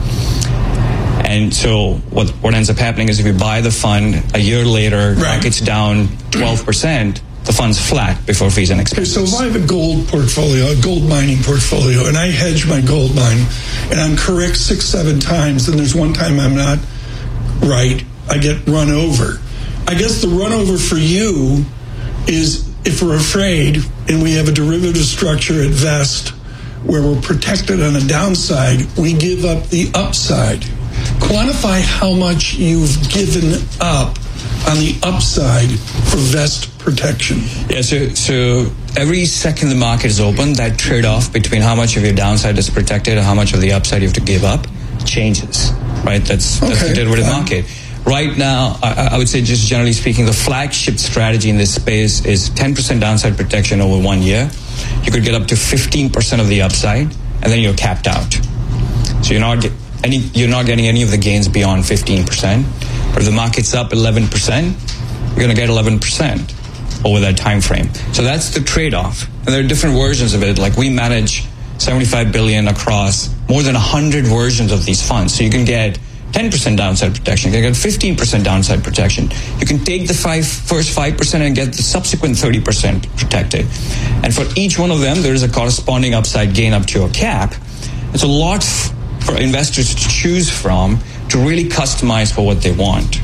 And so what ends up happening is if you buy the fund a year later, market's down 12%, the fund's flat before fees and expenses. Okay, so if I have a gold portfolio, a gold mining portfolio, and I hedge my gold mine, and I'm correct 6-7 times, then there's one time I'm not right, I get run over. I guess the run over for you is if we're afraid and we have a derivative structure at Vest where we're protected on the downside, we give up the upside. Quantify how much you've given up on the upside for Vest protection. Yeah, so every second the market is open, that trade-off between how much of your downside is protected and how much of the upside you have to give up changes, right? That's the derivative market. Right now, I would say, just generally speaking, the flagship strategy in this space is 10% downside protection over 1 year. You could get up to 15% of the upside, and then you're capped out. So you're not getting any of the gains beyond 15%. But if the market's up 11%, you're going to get 11% over that time frame. So that's the trade-off. And there are different versions of it. Like we manage $75 billion across more than 100 versions of these funds. So you can get 10% downside protection. You can get 15% downside protection. You can take the first 5% and get the subsequent 30% protected. And for each one of them, there is a corresponding upside gain up to a cap. It's a lot for investors to choose from to really customize for what they want.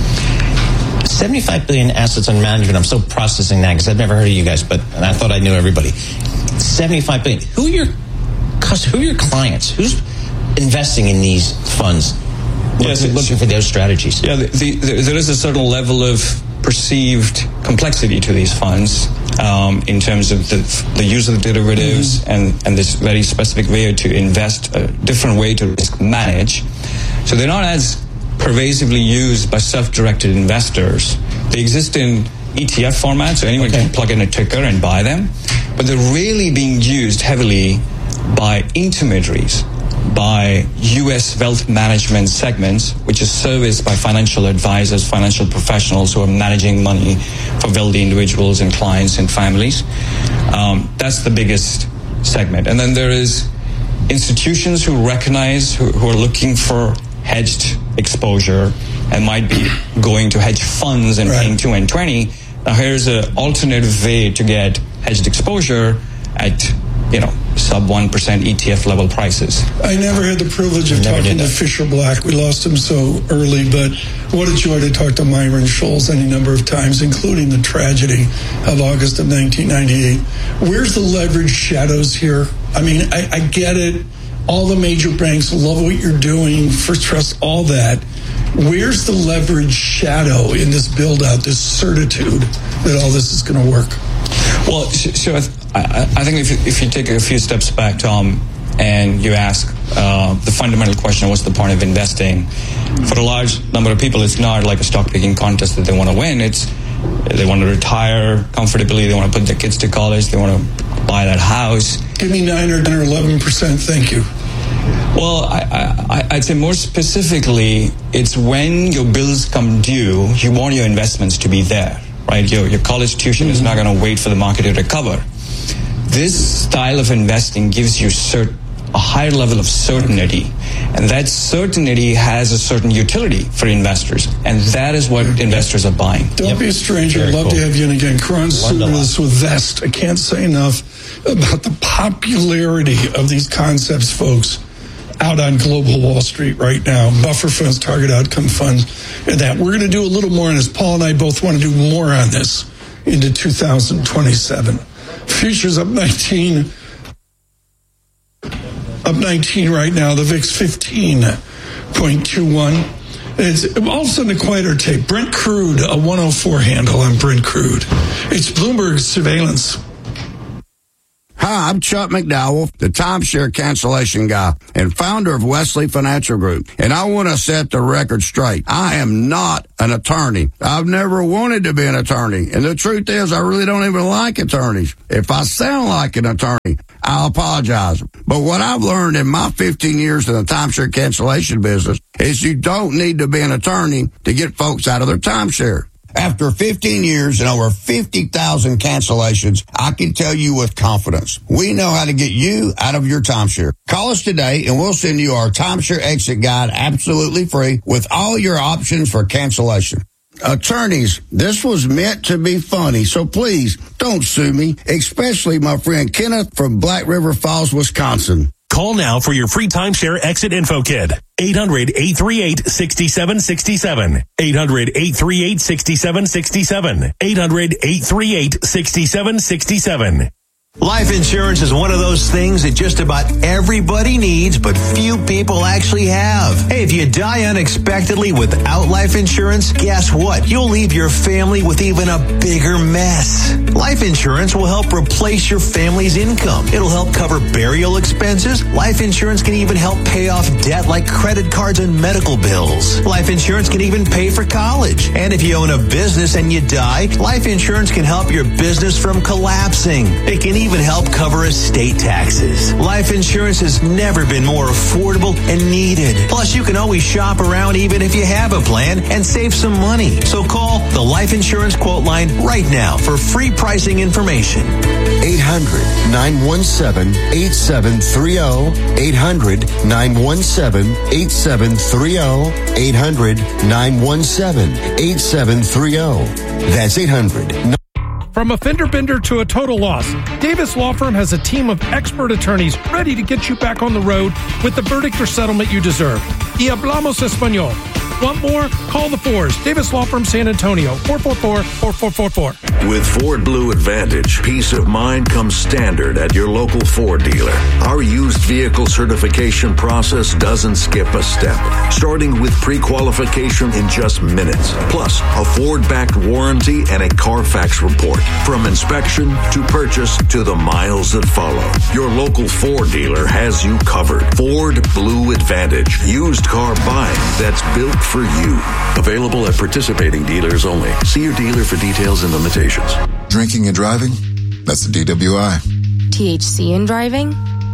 75 billion assets under management. I'm still processing that because I've never heard of you guys, but I thought I knew everybody. 75 billion. Who are your clients? Who's investing in these funds? Looking for those strategies. Yeah, there is a certain level of perceived complexity to these funds in terms of the use of the derivatives and this very specific way to invest, a different way to risk manage. So they're not as pervasively used by self-directed investors. They exist in ETF format, so anyone can plug in a ticker and buy them. But they're really being used heavily by intermediaries, by U.S. wealth management segments, which is serviced by financial advisors, financial professionals who are managing money for wealthy individuals and clients and families. That's the biggest segment. And then there is institutions who recognize, who are looking for hedged exposure and might be going to hedge funds and paying 2 and 20. Now here's an alternative way to get hedged exposure at, sub 1% ETF level prices. I never had the privilege of talking to Fisher Black. We lost him so early, but what a joy to talk to Myron Scholes any number of times, including the tragedy of August of 1998. Where's the leverage shadows here? I mean, I get it. All the major banks love what you're doing, First Trust, all that. Where's the leverage shadow in this build-out, this certitude that all this is going to work? Well, so I think if you take a few steps back, Tom, and you ask the fundamental question, what's the point of investing? For a large number of people, it's not like a stock-picking contest that they want to win. It's they want to retire comfortably. They want to put their kids to college. They want to buy that house. Give me 9 or 11%. Thank you. Well, I'd say more specifically, it's when your bills come due, you want your investments to be there, right? Your college tuition is not going to wait for the market to recover. This style of investing gives you a higher level of certainty, and that certainty has a certain utility for investors, and that is what investors are buying. Don't be a stranger. I'd love to have you in again. Karan Sudas with Vest. I can't say enough about the popularity of these concepts, folks, out on global Wall Street right now. Buffer funds, target outcome funds, and that. We're going to do a little more on this. Paul and I both want to do more on this into 2027. Futures up 19. Up 19 right now. The VIX 15.21. It's all of a sudden a quieter tape. Brent Crude, a 104 handle on Brent Crude. It's Bloomberg Surveillance. Hi, I'm Chuck McDowell, the timeshare cancellation guy and founder of Wesley Financial Group. And I want to set the record straight. I am not an attorney. I've never wanted to be an attorney. And the truth is, I really don't even like attorneys. If I sound like an attorney, I apologize. But what I've learned in my 15 years in the timeshare cancellation business is you don't need to be an attorney to get folks out of their timeshare. After 15 years and over 50,000 cancellations, I can tell you with confidence, we know how to get you out of your timeshare. Call us today and we'll send you our timeshare exit guide absolutely free with all your options for cancellation. Attorneys, this was meant to be funny, so please don't sue me, especially my friend Kenneth from Black River Falls, Wisconsin. Call now for your free timeshare exit info kit. 800-838-6767. 800-838-6767. 800-838-6767. Life insurance is one of those things that just about everybody needs, but few people actually have. Hey, if you die unexpectedly without life insurance, guess what? You'll leave your family with even a bigger mess. Life insurance will help replace your family's income. It'll help cover burial expenses. Life insurance can even help pay off debt like credit cards and medical bills. Life insurance can even pay for college. And if you own a business and you die, life insurance can help your business from collapsing. It can even help cover estate taxes. Life insurance has never been more affordable and needed. Plus, you can always shop around even if you have a plan and save some money. So call the Life Insurance Quote Line right now for free pricing information. 800-917-8730. 800-917-8730. 800-917-8730. That's 800. From a fender bender to a total loss, Davis Law Firm has a team of expert attorneys ready to get you back on the road with the verdict or settlement you deserve. Y hablamos español. Want more? Call the Fours. Davis Law Firm, San Antonio, 444-4444. With Ford Blue Advantage, peace of mind comes standard at your local Ford dealer. Our used vehicle certification process doesn't skip a step, starting with pre-qualification in just minutes, plus a Ford-backed warranty and a Carfax report. From inspection to purchase to the miles that follow, your local Ford dealer has you covered. Ford Blue Advantage, used car buying that's built for you. Available at participating dealers only. See your dealer for details and limitations. Drinking and driving? That's the DWI. THC in driving?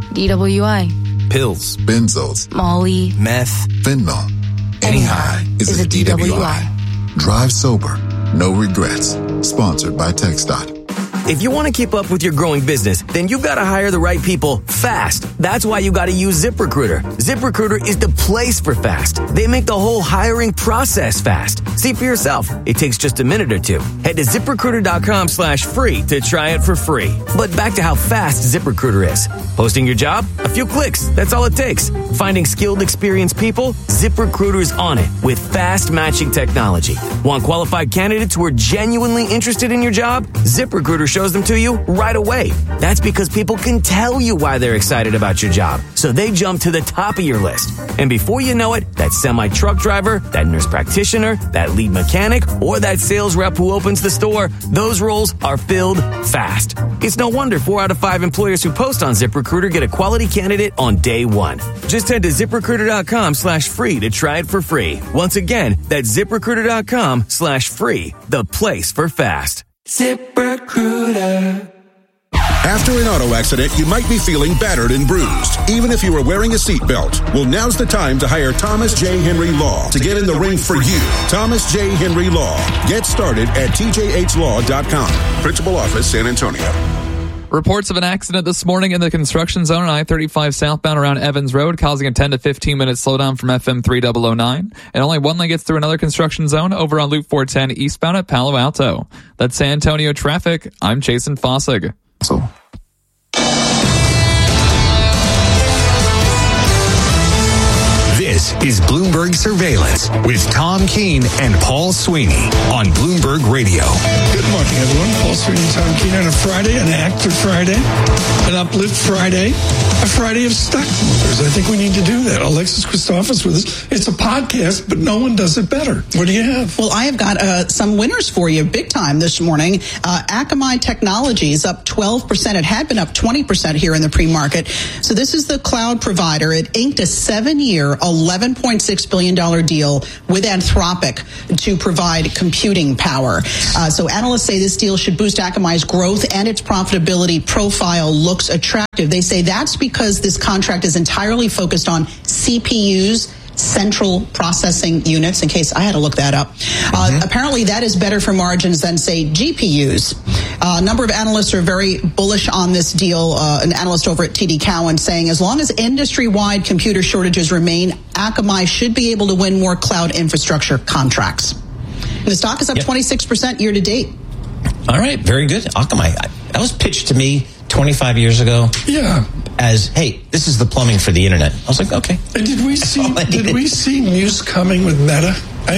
DWI. Pills, benzos, Molly, meth, fentanyl. Any high is a DWI. Drive sober. No regrets. Sponsored by TxDOT. If you want to keep up with your growing business, then you've got to hire the right people fast. That's why you got to use ZipRecruiter. ZipRecruiter is the place for fast. They make the whole hiring process fast. See for yourself. It takes just a minute or two. Head to ZipRecruiter.com/free to try it for free. But back to how fast ZipRecruiter is. Posting your job? A few clicks. That's all it takes. Finding skilled, experienced people? ZipRecruiter's on it with fast matching technology. Want qualified candidates who are genuinely interested in your job? ZipRecruiter shows them to you right away. That's because people can tell you why they're excited about your job. So they jump to the top of your list. And before you know it, that semi-truck driver, that nurse practitioner, that lead mechanic, or that sales rep who opens the store, those roles are filled fast. It's no wonder 4 out of 5 employers who post on ZipRecruiter get a quality candidate on day one. Just head to ZipRecruiter.com/free to try it for free. Once again, that's ZipRecruiter.com/free, the place for fast. ZipRecruiter. After an auto accident, you might be feeling battered and bruised, even if you were wearing a seatbelt. Well, now's the time to hire Thomas J. Henry Law to get in the ring for you. Thomas J. Henry Law. Get started at tjhlaw.com. Principal Office, San Antonio. Reports of an accident this morning in the construction zone on I-35 southbound around Evans Road, causing a 10 to 15 minute slowdown from FM 3009. And only one lane gets through another construction zone over on Loop 410 eastbound at Palo Alto. That's San Antonio traffic. I'm Jason Fossig. This is Bloomberg Surveillance with Tom Keene and Paul Sweeney on Bloomberg Radio. Good morning, everyone. Paul Sweeney and Tom Keene on a Friday, an Active Friday, an Uplift Friday, a Friday of stock movers. I think we need to do that. Alexis Christophos with us. It's a podcast, but no one does it better. What do you have? Well, I have got some winners for you, big time this morning. Akamai Technologies up 12%. It had been up 20% here in the pre-market. So this is the cloud provider. It inked a 7-year, $11.6 billion deal with Anthropic to provide computing power. So analysts say this deal should boost Akamai's growth, and its profitability profile looks attractive. They say that's because this contract is entirely focused on CPUs, central processing units, in case I had to look that up. Apparently that is better for margins than, say, GPUs. A number of analysts are very bullish on this deal. An analyst over at TD Cowen saying as long as industry-wide computer shortages remain, Akamai should be able to win more cloud infrastructure contracts. And the stock is up 26% year to date. All right, very good. Akamai, that was pitched to me 25 years ago. Yeah. As, hey, this is the plumbing for the internet. I was like, okay. And did we see news coming with Meta?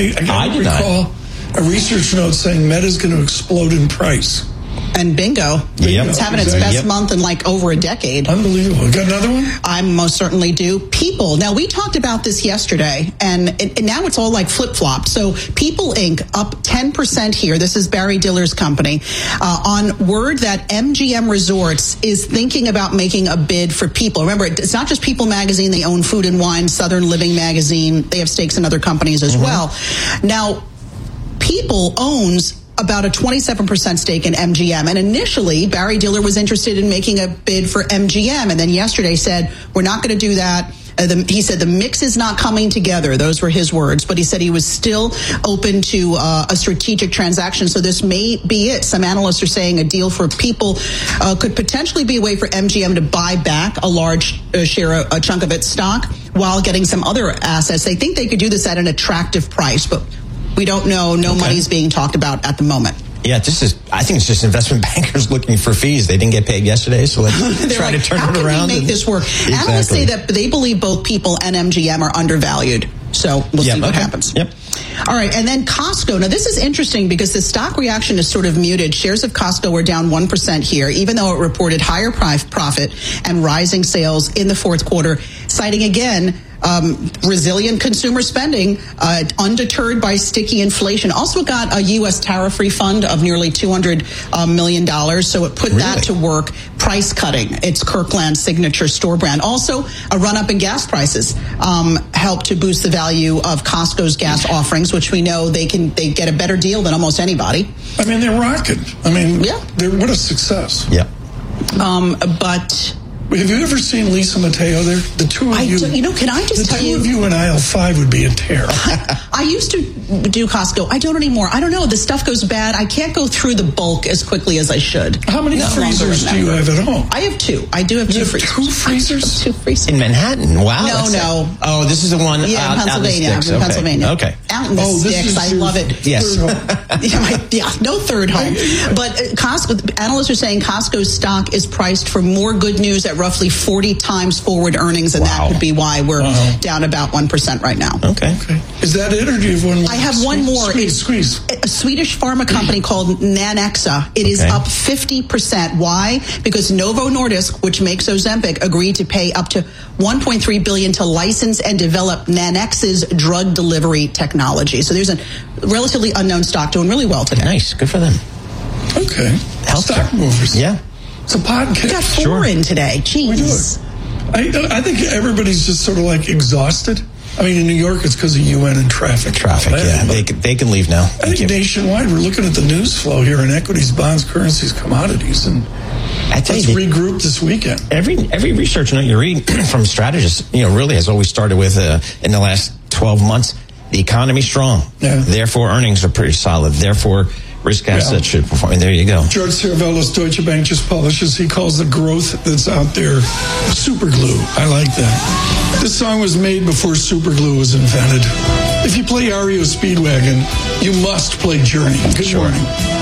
I did recall a research note saying Meta is going to explode in price. And bingo. It's having its best month in like over a decade. Unbelievable. Got another one? I most certainly do. People. Now, we talked about this yesterday, and now it's all like flip-flopped. So People Inc. up 10% here. This is Barry Diller's company. On word that MGM Resorts is thinking about making a bid for People. Remember, it's not just People Magazine. They own Food and Wine, Southern Living Magazine. They have stakes in other companies as well. Now, People owns about a 27% stake in MGM. And initially, Barry Diller was interested in making a bid for MGM. And then yesterday said, we're not going to do that. He said the mix is not coming together. Those were his words. But he said he was still open to a strategic transaction. So this may be it. Some analysts are saying a deal for People could potentially be a way for MGM to buy back a large share, a chunk of its stock, while getting some other assets. They think they could do this at an attractive price, but we don't know. No money's being talked about at the moment. Yeah, I think it's just investment bankers looking for fees. They didn't get paid yesterday, so let's try to turn it around. How can we make this work? Exactly. Analysts say that they believe both People and MGM are undervalued. So we'll see what happens. Yep. All right, and then Costco. Now, this is interesting because the stock reaction is sort of muted. Shares of Costco were down 1% here, even though it reported higher profit and rising sales in the fourth quarter, citing again resilient consumer spending, undeterred by sticky inflation. Also got a U.S. tariff refund of nearly $200 million. So it put that to work. Price cutting. It's Kirkland's signature store brand. Also, a run-up in gas prices helped to boost the value of Costco's gas offerings, which we know they get a better deal than almost anybody. I mean, they're rocking. I mean, what a success. Yeah. But have you ever seen Lisa Mateo there? The two of you. Can I just tell you? The two of you in aisle 5 would be a tear. I used to do Costco. I don't anymore. I don't know. The stuff goes bad. I can't go through the bulk as quickly as I should. How many freezers do you have at home? I have 2. I do have 2 freezers. 2 freezers? 2 freezers. In Manhattan? Wow. No. Oh, this is the one in Pennsylvania. Pennsylvania. Okay. Out in the sticks. I love it. Yes. No third home. But Costco, analysts are saying Costco's stock is priced for more good news at roughly 40 times forward earnings, and that could be why we're down about 1% right now. Okay. Is that it, or do you have one more? I have one more. Squeeze. A Swedish pharma company called Nanexa. It is up 50%. Why? Because Novo Nordisk, which makes Ozempic, agreed to pay up to $1.3 billion to license and develop Nanexa's drug delivery technology. So there's a relatively unknown stock doing really well today. Nice. Good for them. Okay. Stock movers. Yeah. It's a podcast. We got 4 in today. Jeez. I think everybody's just sort of like exhausted. I mean, in New York, it's because of UN and traffic. Yeah. They can leave now. I think nationwide, we're looking at the news flow here in equities, bonds, currencies, commodities, and Let's regroup this weekend. Every research note you read from strategists, really has always started with in the last 12 months, the economy's strong. Yeah. Therefore, earnings are pretty solid. Therefore, risk assets should perform. And there you go. George Saravelis, Deutsche Bank, just publishes. He calls the growth that's out there super glue. I like that. This song was made before super glue was invented. If you play REO Speedwagon, you must play Journey. Good morning.